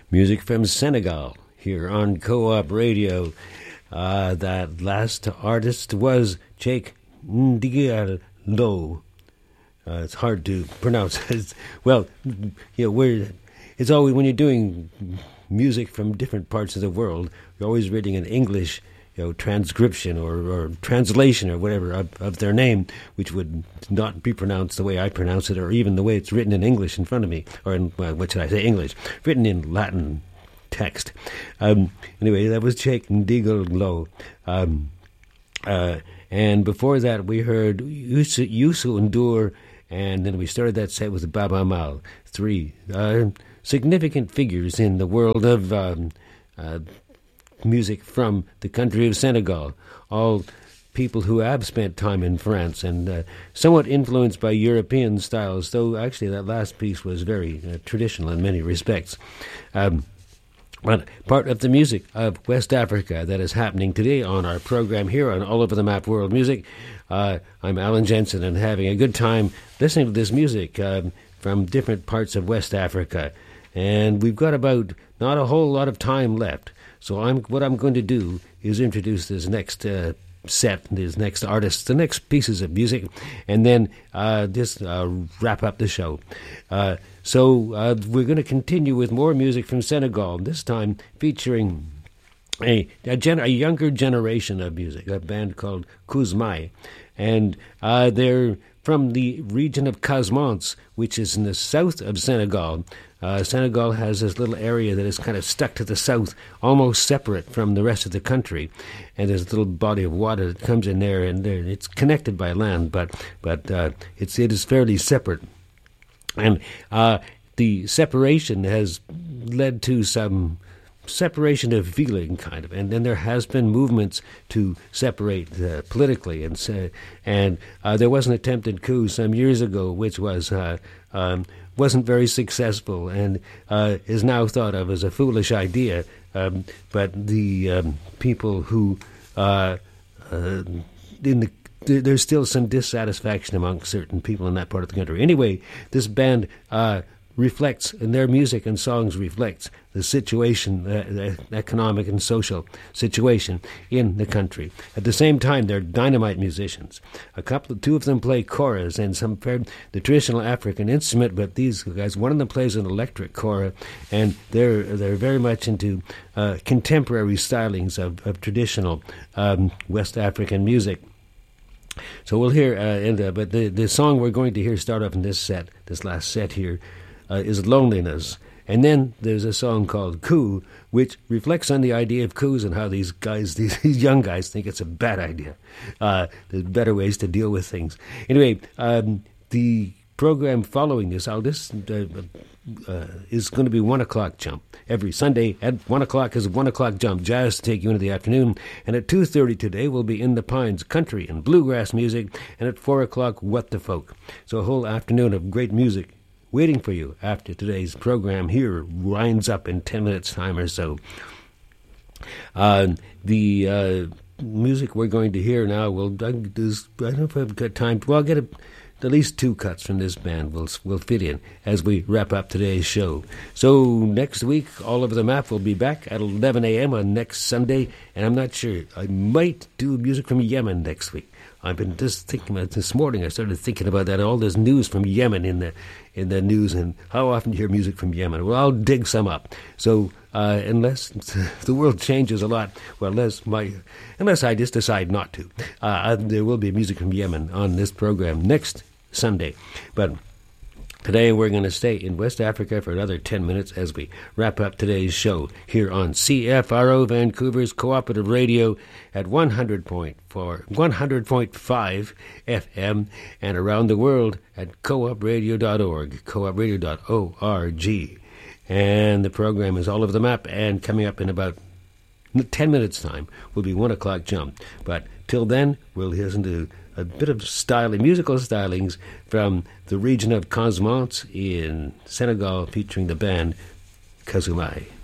Music from Senegal here on Co-op Radio. That last artist was Cheikh Ndigal Lo. It's hard to pronounce. Well, it's always when you're doing music from different parts of the world, you're always reading an English transcription or translation or whatever of their name, which would not be pronounced the way I pronounce it, or even the way it's written in English in front of me, or in, what should I say, English, written in Latin text. Anyway, that was Cheikh Ndigal Lo. And before that, we heard Youssou N'Dour, and then we started that set with Baba Mal, three significant figures in the world of music from the country of Senegal, all people who have spent time in France and somewhat influenced by European styles, though actually that last piece was very traditional in many respects. But part of the music of West Africa that is happening today on our program here on All Over the Map World Music. I'm Alan Jensen and having a good time listening to this music from different parts of West Africa. And we've got about not a whole lot of time left. So what I'm going to do is introduce this next set, these next artists, the next pieces of music, and then just wrap up the show. So we're going to continue with more music from Senegal, this time featuring a younger generation of music, a band called Kouzmai. And they're from the region of Casamance, which is in the south of Senegal. Senegal has this little area that is kind of stuck to the south, almost separate from the rest of the country. And there's a little body of water that comes in there, and it's connected by land, but it is fairly separate. And the separation has led to some separation of feeling, kind of, and then there has been movements to separate politically, and there was an attempted coup some years ago, which wasn't very successful, and is now thought of as a foolish idea. But the people who there's still some dissatisfaction among certain people in that part of the country. Anyway, this band reflects, and their music and songs reflects the situation, the economic and social situation in the country. At the same time, they're dynamite musicians. Two of them play koras and the traditional African instrument, but these guys, one of them plays an electric kora, and they're very much into contemporary stylings of traditional West African music. So we'll hear, but the song we're going to hear start off in this last set here, is Loneliness. And then there's a song called Coup, which reflects on the idea of coups and how these young guys think it's a bad idea. There's better ways to deal with things. Anyway, the program following this, is going to be 1 o'clock jump. Every Sunday at 1 o'clock is a 1 o'clock jump. Jazz to take you into the afternoon. And at 2:30 today we'll be In the Pines, country and bluegrass music. And at 4 o'clock, What the Folk. So a whole afternoon of great music waiting for you after today's program here winds up in 10 minutes' time or so. The music we're going to hear now, I don't know if I've got time. Well, I'll get at least two cuts from this band will fit in as we wrap up today's show. So next week, All Over the Map will be back at 11 a.m. on next Sunday, and I'm not sure. I might do music from Yemen next week. I've been just thinking about this morning. I started thinking about that, all this news from Yemen in the news, and how often do you hear music from Yemen? Well, I'll dig some up. So unless the world changes a lot, well, unless I just decide not to, there will be music from Yemen on this program next Sunday. But today we're going to stay in West Africa for another 10 minutes as we wrap up today's show here on CFRO Vancouver's Cooperative Radio at 100.5 FM and around the world at coopradio.org, coopradio.org. And the program is All Over the Map, and coming up in about 10 minutes' time will be 1 o'clock jump. But till then, we'll listen to a bit of musical stylings from the region of Casamance in Senegal, featuring the band Kouzmai.